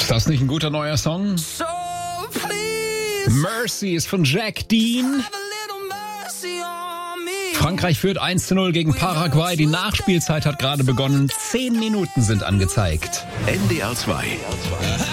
Ist das nicht ein guter neuer Song? Mercy ist von Jack Dean. Frankreich führt 1:0 gegen Paraguay. Die Nachspielzeit hat gerade begonnen. 10 Minuten sind angezeigt. NDR 2.